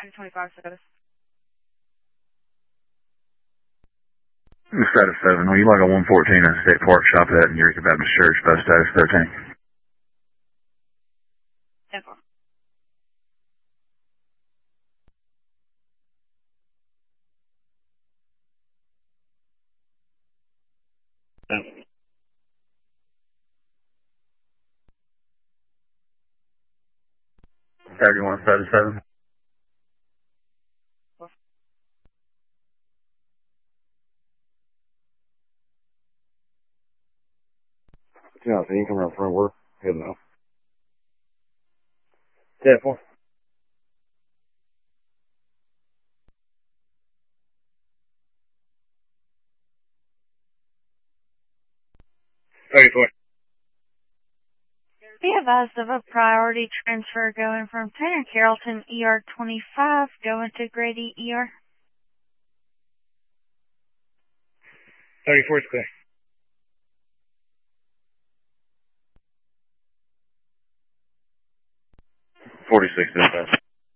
925 status. Status 7. Well, you log on 114 at State Park, shop at Eureka Baptist Church, bus status 13. 10-4. Saturday 1, status 7. Yeah, so you can come around front work. Heading off. 10-4. Be advised of a priority transfer going from Tanner Carrollton ER 25 going to Grady ER. 34 is clear. 46 dispatch.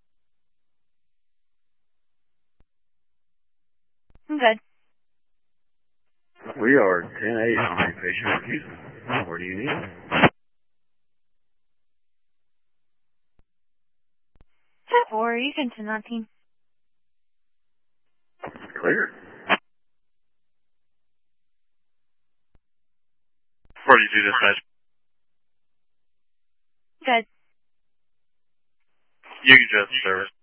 I'm good. We are 10-8 on a patient refusal. Where do you need it? 10-4, you can 10-19. Clear. 42 dispatch. Good. You can just service.